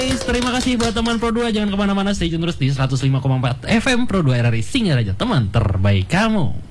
Terima kasih buat teman Pro 2. Jangan kemana-mana, stay tune terus di 105,4 FM Pro 2 RRI Singaraja, teman terbaik kamu.